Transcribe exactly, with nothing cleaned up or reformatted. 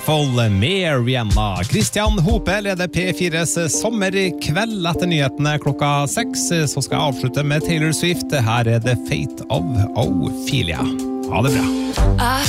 Full med Rihanna. Christian Hope leder P fires sommerkveld etter nyhetene klokka seks. Så skal jeg avslutte med Taylor Swift. Her er The Fate of Ophelia. Ha det bra.